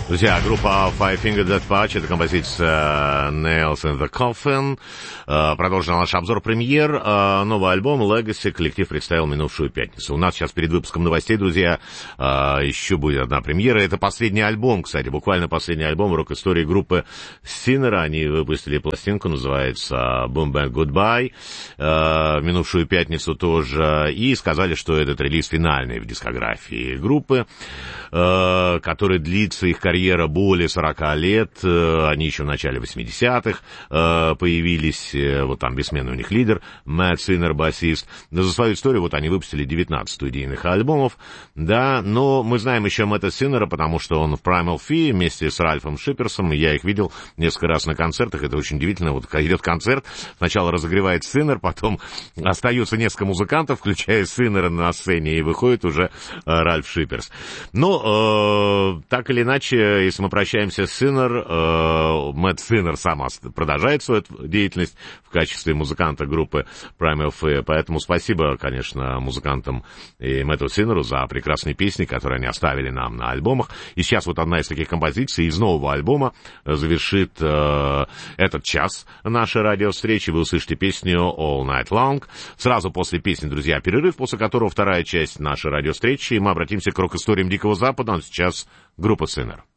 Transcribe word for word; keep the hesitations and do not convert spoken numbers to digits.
Друзья, группа Five Finger Death Punch, это композиция Nails in the Coffin. Продолжим наш обзор премьер. Новый альбом Legacy коллектив представил минувшую пятницу. У нас сейчас перед выпуском новостей, друзья, еще будет одна премьера. Это последний альбом, кстати, буквально последний альбом в рок-истории группы Sinner. Они выпустили пластинку, называется Boom Bang Goodbye. Минувшую пятницу тоже. И сказали, что этот релиз финальный в дискографии группы, который длится их карьера более сорока лет, они еще в начале восьмидесятых появились, вот там бессменный у них лидер, Мэтт Синнер, басист. Но за свою историю вот они выпустили девятнадцать студийных альбомов, да, но мы знаем еще Мэтта Синнера, потому что он в Primal Fear вместе с Ральфом Шиперсом, я их видел несколько раз на концертах, это очень удивительно, вот когда идет концерт, сначала разогревает Синнер, потом остаются несколько музыкантов, включая Синнера на сцене, и выходит уже Ральф Шиперс. Но, э, так или иначе, если мы прощаемся с Синнер, э, Мэтт Синнер сам продолжает свою деятельность в качестве музыканта группы Primal Fear, поэтому спасибо, конечно, музыкантам и Мэтту Синнеру за прекрасные песни, которые они оставили нам на альбомах. И сейчас вот одна из таких композиций из нового альбома завершит э, этот час нашей радиовстречи. Вы услышите песню All Night Long. Сразу после песни, друзья, перерыв, после которого вторая часть нашей радиовстречи, и мы обратимся к рок-историям Дикого Запада. А сейчас группа Sinner.